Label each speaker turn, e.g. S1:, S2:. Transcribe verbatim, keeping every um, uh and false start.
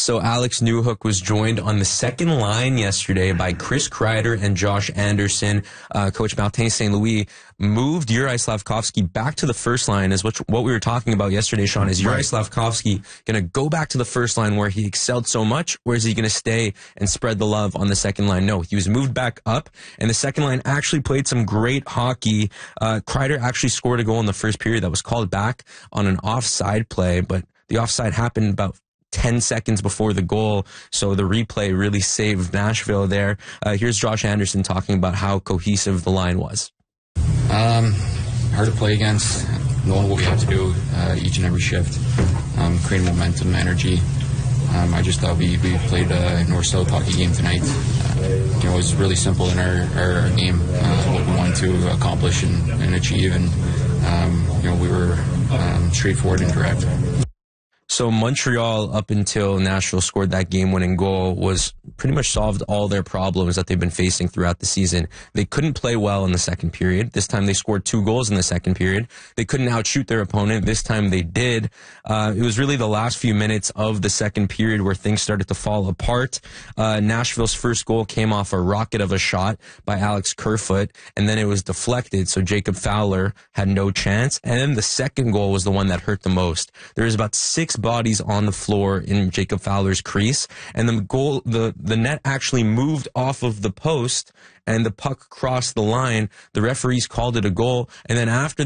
S1: So Alex Newhook was joined on the second line yesterday by Chris Kreider and Josh Anderson. Uh, Coach Martin Saint Louis moved Juraj Slafkovsky back to the first line, is what, what we were talking about yesterday, Sean. Is Juraj right. Slafkovsky going to go back to the first line where he excelled so much, or is he going to stay and spread the love on the second line? No, he was moved back up, and the second line actually played some great hockey. Uh, Kreider actually scored a goal in the first period that was called back on an offside play, but the offside happened about ten seconds before the goal, so the replay really saved Nashville there. Uh, here's Josh Anderson talking about how cohesive the line was.
S2: Um, hard to play against, knowing what we have to do uh, each and every shift, um, creating momentum, energy. Um, I just thought we, we played a north-south hockey game tonight. Uh, you know, it was really simple in our, our game, uh, what we wanted to accomplish and, and achieve, and um, you know, we were um, straightforward and direct.
S1: So Montreal, up until Nashville scored that game-winning goal, was pretty much solved all their problems that they've been facing throughout the season. They couldn't play well in the second period. This time they scored two goals in the second period. They couldn't outshoot their opponent. This time they did. Uh, it was really the last few minutes of the second period where things started to fall apart. Uh, Nashville's first goal came off a rocket of a shot by Alex Kerfoot, and then it was deflected, so Jacob Fowler had no chance. And then the second goal was the one that hurt the most. There was about six bodies on the floor in Jacob Fowler's crease, and the goal, the, the net actually moved off of the post, and the puck crossed the line. The referees called it a goal, and then after